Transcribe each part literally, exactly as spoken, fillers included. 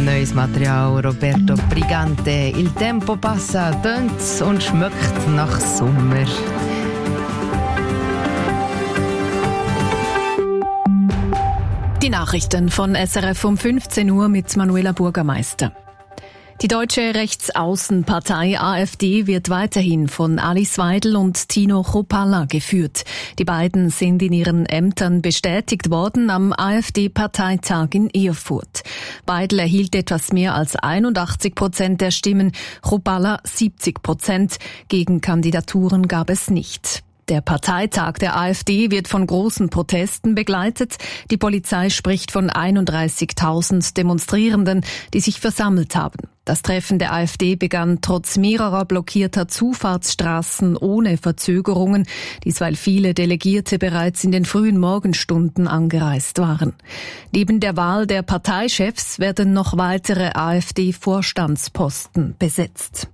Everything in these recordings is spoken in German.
neues Material. Roberto Brigante. Il tempo passa, tönt und schmeckt nach Sommer. Die Nachrichten von S R F um fünfzehn Uhr mit Manuela Burgermeister. Die deutsche Rechtsaußenpartei A f D wird weiterhin von Alice Weidel und Tino Chrupalla geführt. Die beiden sind in ihren Ämtern bestätigt worden am A f D-Parteitag in Erfurt. Weidel erhielt etwas mehr als einundachtzig Prozent der Stimmen, Chrupalla siebzig Prozent. Gegenkandidaturen gab es nicht. Der Parteitag der A f D wird von großen Protesten begleitet. Die Polizei spricht von einunddreißigtausend Demonstrierenden, die sich versammelt haben. Das Treffen der A f D begann trotz mehrerer blockierter Zufahrtsstraßen ohne Verzögerungen, dies weil viele Delegierte bereits in den frühen Morgenstunden angereist waren. Neben der Wahl der Parteichefs werden noch weitere A f D-Vorstandsposten besetzt.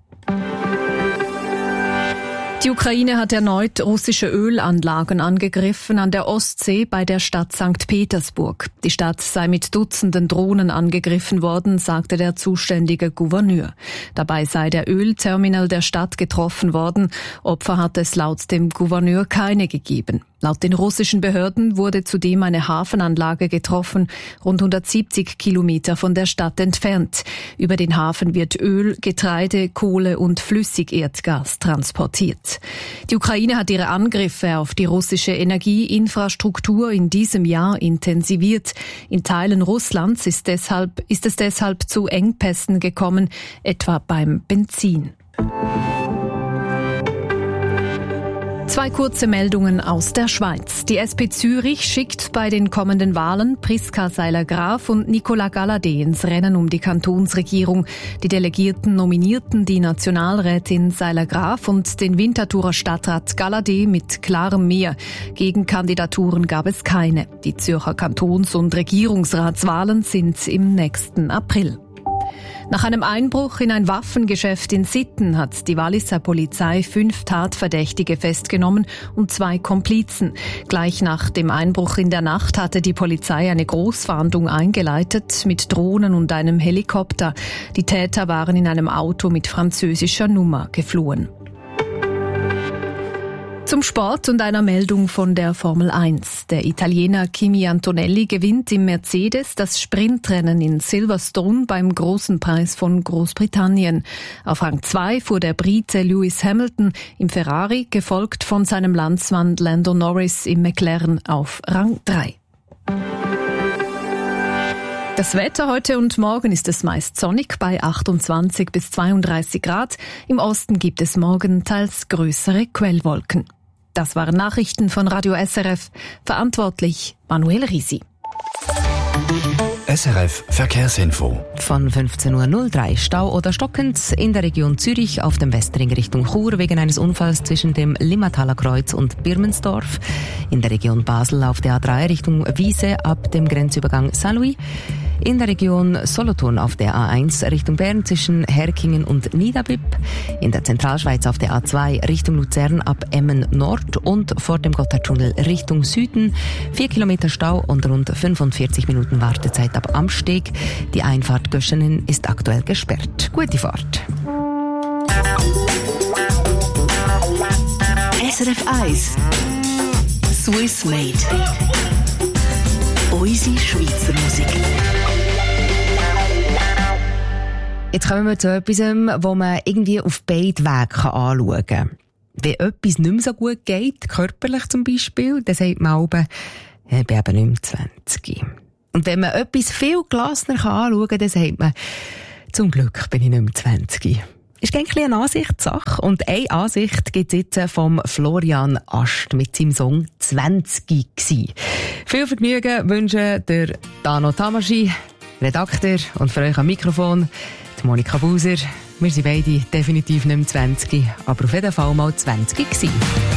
Die Ukraine hat erneut russische Ölanlagen angegriffen an der Ostsee bei der Stadt Sankt Petersburg. Die Stadt sei mit Dutzenden Drohnen angegriffen worden, sagte der zuständige Gouverneur. Dabei sei der Ölterminal der Stadt getroffen worden. Opfer hat es laut dem Gouverneur keine gegeben. Laut den russischen Behörden wurde zudem eine Hafenanlage getroffen, rund hundertsiebzig Kilometer von der Stadt entfernt. Über den Hafen wird Öl, Getreide, Kohle und Flüssigerdgas transportiert. Die Ukraine hat ihre Angriffe auf die russische Energieinfrastruktur in diesem Jahr intensiviert. In Teilen Russlands ist, deshalb, ist es deshalb zu Engpässen gekommen, etwa beim Benzin. Zwei kurze Meldungen aus der Schweiz. Die S P Zürich schickt bei den kommenden Wahlen Priska Seiler-Graf und Nicolas Galladay ins Rennen um die Kantonsregierung. Die Delegierten nominierten die Nationalrätin Seiler-Graf und den Winterthurer Stadtrat Galladay mit klarem Mehr. Gegenkandidaturen gab es keine. Die Zürcher Kantons- und Regierungsratswahlen sind im nächsten April. Nach einem Einbruch in ein Waffengeschäft in Sitten hat die Walliser Polizei fünf Tatverdächtige festgenommen und zwei Komplizen. Gleich nach dem Einbruch in der Nacht hatte die Polizei eine Großfahndung eingeleitet mit Drohnen und einem Helikopter. Die Täter waren in einem Auto mit französischer Nummer geflohen. Zum Sport und einer Meldung von der Formel eins. Der Italiener Kimi Antonelli gewinnt im Mercedes das Sprintrennen in Silverstone beim Großen Preis von Großbritannien. Auf Rang zwei fuhr der Brite Lewis Hamilton im Ferrari, gefolgt von seinem Landsmann Lando Norris im McLaren auf Rang drei. Das Wetter heute und morgen ist es meist sonnig bei achtundzwanzig bis zweiunddreißig Grad. Im Osten gibt es morgen teils größere Quellwolken. Das waren Nachrichten von Radio S R F. Verantwortlich Manuel Risi. S R F Verkehrsinfo. Von fünfzehn Uhr null drei Stau oder stockend in der Region Zürich auf dem Westring Richtung Chur wegen eines Unfalls zwischen dem Limmataler Kreuz und Birmensdorf. In der Region Basel auf der A drei Richtung Wiese ab dem Grenzübergang Saint-Louis. In der Region Solothurn auf der A eins Richtung Bern zwischen Herkingen und Niederbipp. In der Zentralschweiz auf der A zwei Richtung Luzern ab Emmen Nord und vor dem Gotthardtunnel Richtung Süden. Vier Kilometer Stau und rund fünfundvierzig Minuten Wartezeit ab Amsteg. Die Einfahrt Göschenen ist aktuell gesperrt. Gute Fahrt. S R F eins Swiss Made. Unsere Schweizer Musik. Jetzt kommen wir zu etwas, wo man irgendwie auf beiden Wegen anschauen kann. Wenn etwas nicht mehr so gut geht, körperlich zum Beispiel, dann sagt man eben, ich bin eben nicht mehr zwanzig. Und wenn man etwas viel gelassener anschauen kann, dann sagt man, zum Glück bin ich nicht mehr zwanzig. Ist eigentlich eine Ansichtssache. Und eine Ansicht gibt es jetzt vom Florian Ast mit seinem Song «zwanzig» gsi. Viel Vergnügen wünschen der Dano Tamaschi, Redakteur, und für euch am Mikrofon die Monika Buser. Wir sind beide definitiv nicht mehr zwanzig, aber auf jeden Fall mal zwanzig gsi.